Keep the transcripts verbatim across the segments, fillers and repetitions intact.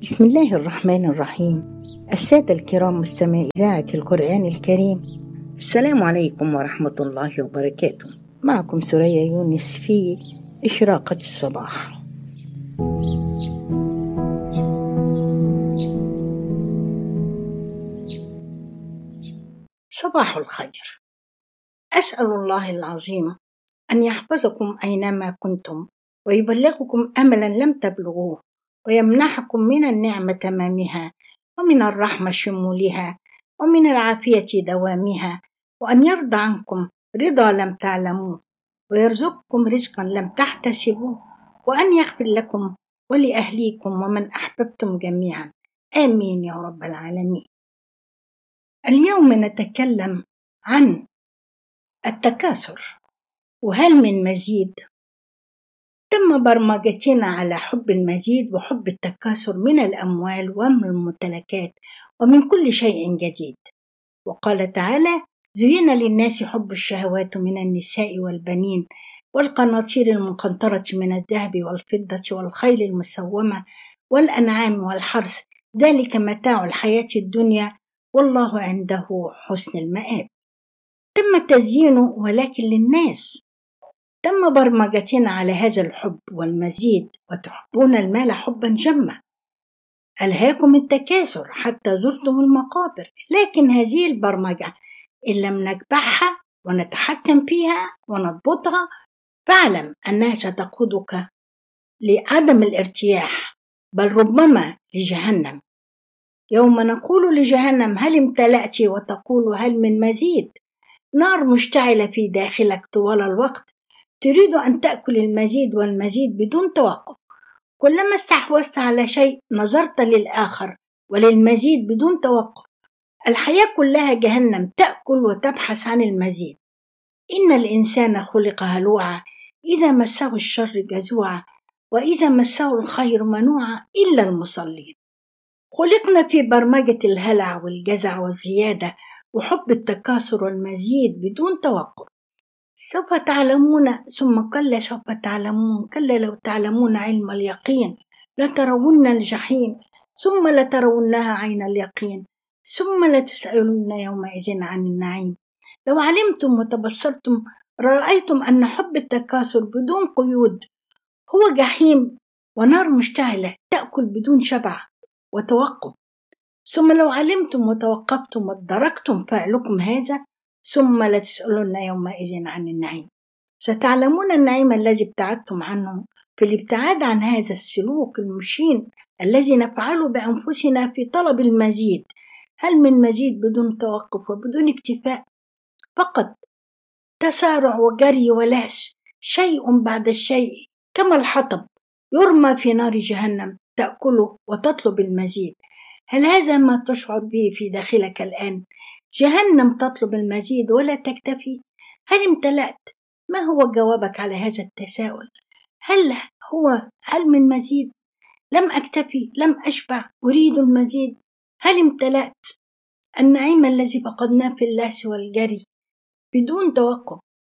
بسم الله الرحمن الرحيم. السادة الكرام مستمعي إذاعة القرآن الكريم، السلام عليكم ورحمة الله وبركاته. معكم سوريا يونس في إشراقة الصباح. صباح الخير. أسأل الله العظيم أن يحفظكم أينما كنتم، ويبلغكم أملا لم تبلغوه، ويمنحكم من النعمة تمامها، ومن الرحمة شمولها، ومن العافية دوامها، وأن يرضى عنكم رضا لم تعلموه، ويرزقكم رزقا لم تحتسبوه، وأن يغفر لكم ولأهليكم ومن أحببتم جميعا، آمين يا رب العالمين. اليوم نتكلم عن التكاثر، وهل من مزيد؟ تم برمجتنا على حب المزيد وحب التكاثر من الأموال ومن الممتلكات ومن كل شيء جديد. وقال تعالى: زين للناس حب الشهوات من النساء والبنين والقناطير المقنطرة من الذهب والفضة والخيل المسومة والأنعام والحرث، ذلك متاع الحياة الدنيا والله عنده حسن المآب. تم تزيينه ولكن للناس. تم برمجتنا على هذا الحب والمزيد، وتحبون المال حبا جما. ألهاكم التكاثر حتى زرتم المقابر، لكن هذه البرمجة إن لم نكبحها ونتحكم فيها ونضبطها فاعلم أنها ستقودك لعدم الارتياح، بل ربما لجهنم. يوم نقول لجهنم هل امتلأت وتقول هل من مزيد، نار مشتعلة في داخلك طوال الوقت تريد أن تأكل المزيد والمزيد بدون توقف. كلما استحوذت على شيء نظرت للآخر وللمزيد بدون توقف. الحياة كلها جهنم، تأكل وتبحث عن المزيد. إن الإنسان خلق هلوعا، إذا مسه الشر جزوعا، وإذا مسه الخير منوعا إلا المصلين. خلقنا في برمجة الهلع والجزع والزيادة وحب التكاثر والمزيد بدون توقف. سوف تعلمون ثم كلا سوف تعلمون، كلا لو تعلمون علم اليقين لترون الجحيم ثم لترونها عين اليقين ثم لتسألون يومئذ عن النعيم. لو علمتم وتبصرتم رأيتم أن حب التكاثر بدون قيود هو جحيم ونار مشتعلة تأكل بدون شبع وتوقف. ثم لو علمتم وتوقفتم وادركتم فعلكم هذا ثم لتسألون يومئذ عن النعيم. ستعلمون النعيم الذي ابتعدتم عنه في الابتعاد عن هذا السلوك المشين الذي نفعله بأنفسنا في طلب المزيد. هل من مزيد بدون توقف وبدون اكتفاء، فقط تسارع وجري ولهس، شيء بعد الشيء كما الحطب يرمى في نار جهنم تأكله وتطلب المزيد. هل هذا ما تشعر به في داخلك الآن؟ جهنم تطلب المزيد ولا تكتفي. هل امتلأت؟ ما هو جوابك على هذا التساؤل؟ هل هو هل من مزيد؟ لم أكتفي، لم أشبع، أريد المزيد. هل امتلأت؟ النعيم الذي فقدناه في اللهس والجري بدون توقف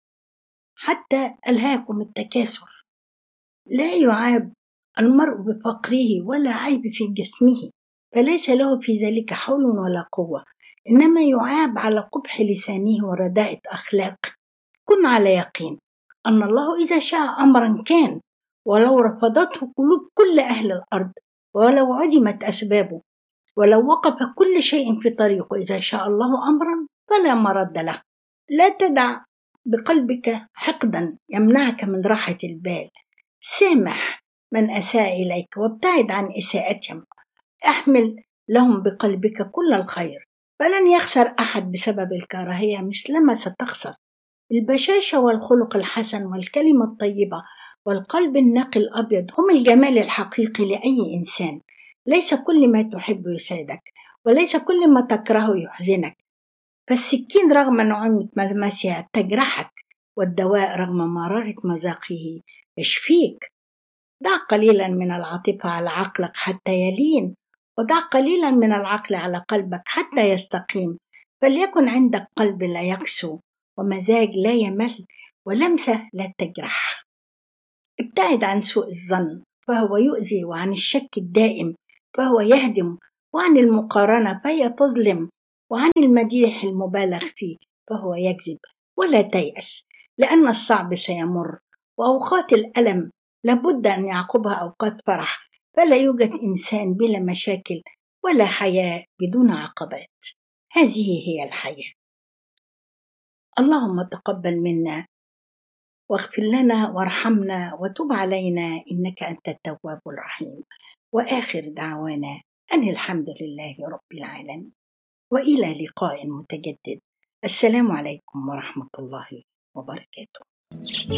حتى ألهاكم التكاثر. لا يعاب المرء بفقره ولا عيب في جسمه، فليس له في ذلك حول ولا قوة، إنما يعاب على قبح لسانه ورداءة أخلاق. كن على يقين أن الله إذا شاء أمرا كان، ولو رفضته قلوب كل أهل الأرض، ولو عدمت أسبابه، ولو وقف كل شيء في طريقه، إذا شاء الله أمرا فلا مرد له. لا تدع بقلبك حقدا يمنعك من راحة البال. سامح من أساء إليك وابتعد عن إساءتهم. احمل لهم بقلبك كل الخير، فلن يخسر أحد بسبب الكراهية مثلما ستخسر. البشاشة والخلق الحسن والكلمة الطيبة والقلب النقي الأبيض هم الجمال الحقيقي لأي إنسان. ليس كل ما تحب يسعدك، وليس كل ما تكرهه يحزنك. فالسكين رغم نعومة ملمسها تجرحك، والدواء رغم مرارة مذاقه يشفيك. دع قليلا من العاطفة على عقلك حتى يلين، ودع قليلا من العقل على قلبك حتى يستقيم. فليكن عندك قلب لا يقسو، ومزاج لا يمل، ولمسة لا تجرح. ابتعد عن سوء الظن فهو يؤذي، وعن الشك الدائم فهو يهدم، وعن المقارنة فهي تظلم، وعن المديح المبالغ فيه فهو يكذب. ولا تيأس، لأن الصعب سيمر، وأوقات الألم لابد أن يعقبها أوقات فرح، فلا يوجد إنسان بلا مشاكل، ولا حياة بدون عقبات. هذه هي الحياة. اللهم تقبل منا واغفر لنا وارحمنا وتب علينا إنك أنت التواب الرحيم. وآخر دعوانا أن الحمد لله رب العالمين، وإلى لقاء متجدد. السلام عليكم ورحمة الله وبركاته.